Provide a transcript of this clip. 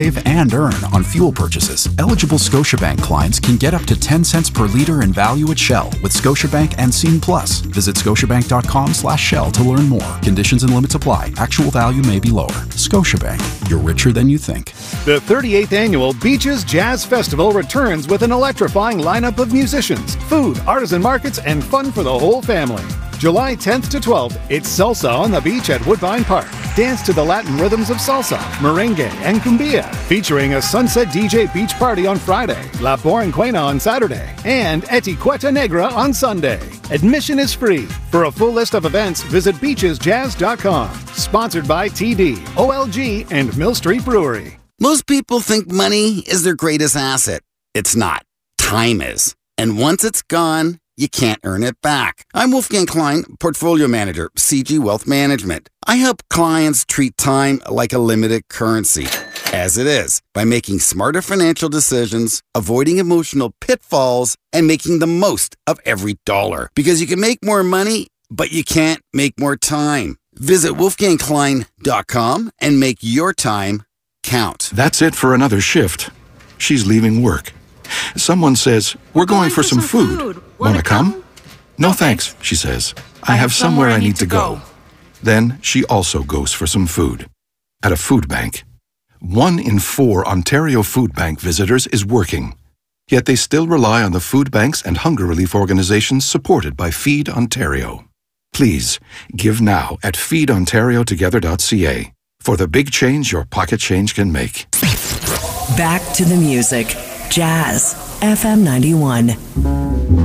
Save and earn on fuel purchases. Eligible Scotiabank clients can get up to 10 cents per liter in value at Shell with Scotiabank and Scene Plus. Visit scotiabank.com/Shell to learn more. Conditions and limits apply. Actual value may be lower. Scotiabank. You're richer than you think. The 38th Annual Beaches Jazz Festival returns with an electrifying lineup of musicians, food, artisan markets, and fun for the whole family. July 10th to 12th, it's Salsa on the Beach at Woodbine Park. Dance to the Latin rhythms of salsa, merengue, and cumbia, featuring a Sunset DJ beach party on Friday, La Borinquena on Saturday, and Etiqueta Negra on Sunday. Admission is free. For a full list of events, visit beachesjazz.com. Sponsored by TD, OLG, and Mill Street Brewery. Most people think money is their greatest asset. It's not. Time is. And once it's gone, you can't earn it back. I'm Wolfgang Klein, Portfolio Manager, CG Wealth Management. I help clients treat time like a limited currency, as it is, by making smarter financial decisions, avoiding emotional pitfalls, and making the most of every dollar. Because you can make more money, but you can't make more time. Visit wolfgangklein.com and make your time count. That's it for another shift. She's leaving work. Someone says, "We're going for some food. Wanna come?" "No thanks," she says. "I have somewhere I need to go." Then she also goes for some food. At a food bank. 1 in 4 Ontario Food Bank visitors is working. Yet they still rely on the food banks and hunger relief organizations supported by Feed Ontario. Please, give now at feedontariotogether.ca for the big change your pocket change can make. Back to the music. Jazz FM 91.